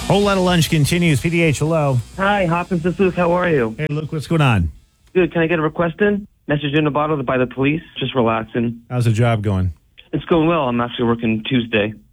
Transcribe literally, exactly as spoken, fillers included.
Whole lot of lunch continues. P D H, hello. Hi, Hopkins, this is Luke. How are you? Hey, Luke, what's going on? Good. Can I get a request in? Message in a bottle by the police. Just relaxing. How's the job going? It's going well. I'm actually working Tuesday.